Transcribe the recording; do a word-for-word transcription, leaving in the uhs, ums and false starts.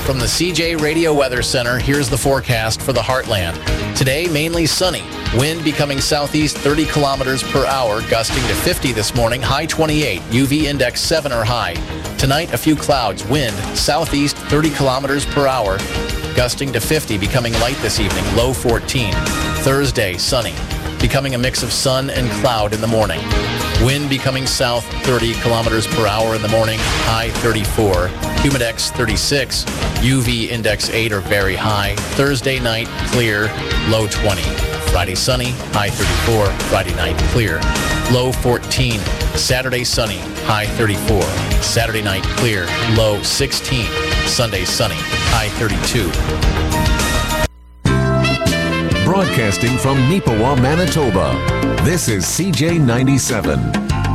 From the C J Radio Weather Center, here's the forecast for the Heartland. Today, mainly sunny. Wind becoming southeast thirty kilometers per hour, gusting to fifty this morning, high twenty-eight. U V index seven or high. Tonight, a few clouds. Wind southeast thirty kilometers per hour, gusting to fifty, becoming light this evening, low fourteen. Thursday, sunny, becoming a mix of sun and cloud in the morning. Wind becoming south thirty kilometers per hour in the morning, high thirty-four. Humidex thirty-six. U V index eight or very high. Thursday night, clear, low twenty. Friday sunny, high thirty-four. Friday night, clear, low fourteen. Saturday sunny, high thirty-four. Saturday night, clear, low sixteen. Sunday sunny, high thirty-two. Broadcasting from Neepawa, Manitoba, this is C J ninety-seven.